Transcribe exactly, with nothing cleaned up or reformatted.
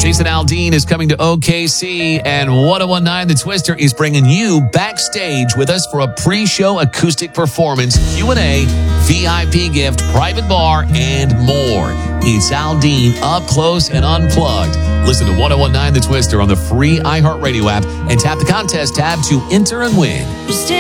Jason Aldean is coming to O K C, and ten nineteen The Twister is bringing you backstage with us for a pre-show acoustic performance, Q and A, V I P gift, private bar, and more. It's Aldean up close and unplugged. Listen to ten nineteen The Twister on the free iHeartRadio app and tap the contest tab to enter and win.